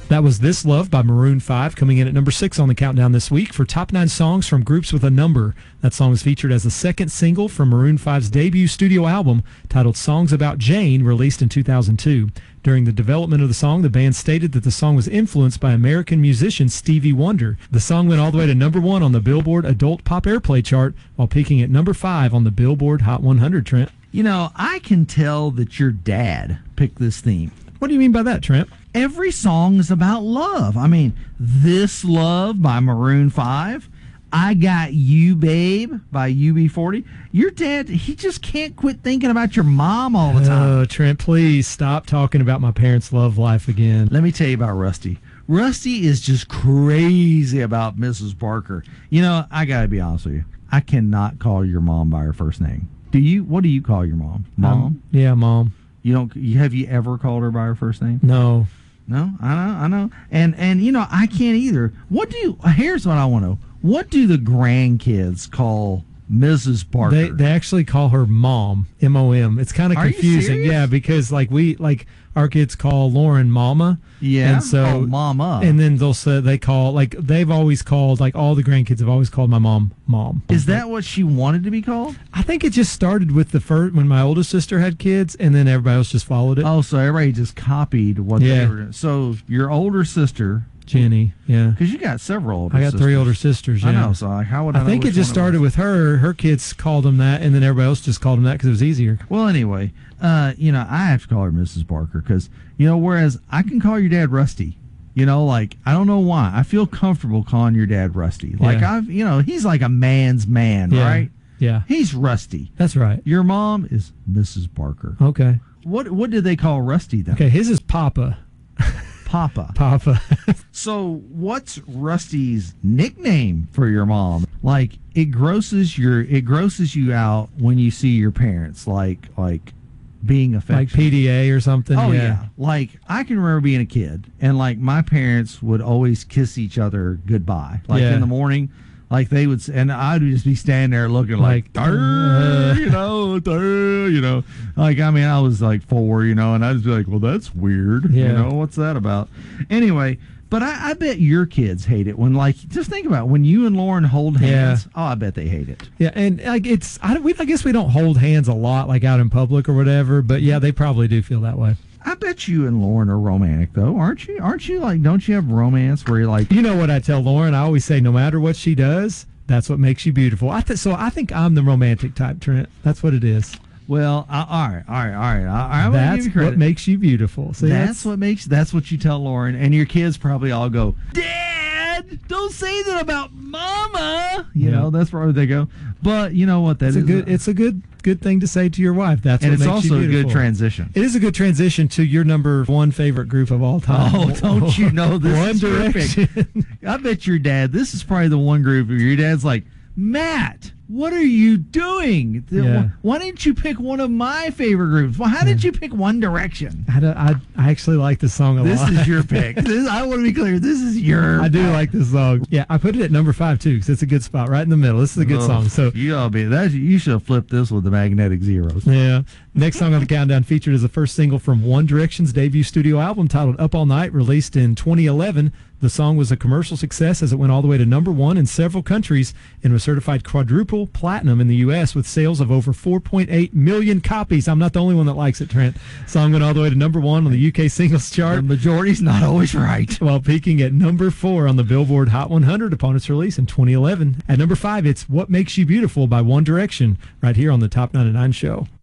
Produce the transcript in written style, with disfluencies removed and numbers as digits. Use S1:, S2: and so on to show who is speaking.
S1: That was This Love by Maroon 5, coming in at number 6 on the countdown this week for top 9 songs from groups with a number. That song was featured as the second single from Maroon 5's debut studio album titled Songs About Jane, released in 2002. During the development of the song, the band stated that the song was influenced by American musician Stevie Wonder. The song went all the way to number 1 on the Billboard Adult Pop Airplay chart, while peaking at number 5 on the Billboard Hot 100, Trent.
S2: You know, I can tell that your dad picked this theme.
S1: What do you mean by that, Trent?
S2: Every song is about love. I mean, This Love by Maroon 5, I Got You Babe by UB40. Your dad, he just can't quit thinking about your mom all the time.
S1: Oh, Trent, please stop talking about my parents' love life again.
S2: Let me tell you about Rusty. Rusty is just crazy about Mrs. Barker. You know, I got to be honest with you. I cannot call your mom by her first name. Do you? What do you call your mom? Mom?
S1: Yeah, Mom.
S2: You don't? Have you ever called her by her first name?
S1: No.
S2: No, I know. And you know, I can't either. Here's what I want to know. What do the grandkids call Mrs. Barker?
S1: They actually call her Mom, M-O-M. It's kind of confusing.
S2: You serious?
S1: Yeah, because our kids call Lauren Mama.
S2: Yeah.
S1: And so
S2: Mama.
S1: And then they've always called, like, all the grandkids have always called my mom Mom.
S2: Is that what she wanted to be called?
S1: I think it just started with when my oldest sister had kids, and then everybody else just followed it.
S2: Oh, so everybody just copied what they were doing. So your older sister,
S1: Jenny, yeah.
S2: Because you got several older sisters.
S1: I got 3 older sisters, yeah.
S2: I know, so how would I know?
S1: I think it just started with her. Her kids called them that, and then everybody else just called them that because it was easier.
S2: Well, anyway, you know, I have to call her Mrs. Barker because, you know, whereas I can call your dad Rusty. You know, like, I don't know why. I feel comfortable calling your dad Rusty. Like, he's like a man's man, right?
S1: Yeah.
S2: He's Rusty.
S1: That's right.
S2: Your mom is Mrs. Barker.
S1: Okay.
S2: What did they call Rusty then?
S1: Okay, his is Papa.
S2: Papa. So what's Rusty's nickname for your mom? Like, it grosses you out when you see your parents like being affectionate.
S1: Like PDA or something.
S2: Oh yeah. Like, I can remember being a kid and like my parents would always kiss each other goodbye. Like in the morning. Like they would, and I'd just be standing there looking like you know. Like, I mean, I was like 4, you know, and I'd just be like, well, that's weird.
S1: Yeah.
S2: You know, what's that about? Anyway, but I bet your kids hate it when, like, just think about it, when you and Lauren hold hands. Yeah. Oh, I bet they hate it.
S1: Yeah, and like I guess we don't hold hands a lot, like out in public or whatever. But yeah, they probably do feel that way.
S2: I bet you and Lauren are romantic, though, aren't you? Aren't you, like, don't you have romance where you're like...
S1: You know what I tell Lauren? I always say, no matter what she does, that's what makes you beautiful. So I think I'm the romantic type, Trent. That's what it is.
S2: Well, all right. I'm gonna give you credit.
S1: What makes you beautiful. See,
S2: that's what you tell Lauren, and your kids probably all go, Dad, don't say that about Mama. You know, that's where they go. But you know what?
S1: It's a good thing to say to your wife. That's what makes you beautiful. And it's also a good
S2: transition.
S1: It is a good transition to your number 1 favorite group of all time.
S2: Oh, don't you know this
S1: One
S2: is
S1: Direction.
S2: Perfect. I bet your dad, this is probably the one group where your dad's like, Matt, what are you doing?
S1: Yeah.
S2: Why didn't you pick one of my favorite groups? Well, how did you pick One Direction?
S1: I actually like this song a lot.
S2: This is your pick. I want to be clear. This is your
S1: I do like this song. Yeah, I put it at number 5, too, because it's a good spot right in the middle. This is a good song. So
S2: you should have flipped this with the magnetic zeros.
S1: Yeah. Next song on the countdown featured as the first single from One Direction's debut studio album titled Up All Night, released in 2011. The song was a commercial success as it went all the way to number 1 in several countries and was certified quadruple platinum in the U.S. with sales of over 4.8 million copies. I'm not the only one that likes it, Trent. The song went all the way to number 1 on the UK singles chart.
S2: The majority's not always right.
S1: While peaking at number 4 on the Billboard Hot 100 upon its release in 2011. At number 5, it's What Makes You Beautiful by One Direction, right here on the Top 99 Show.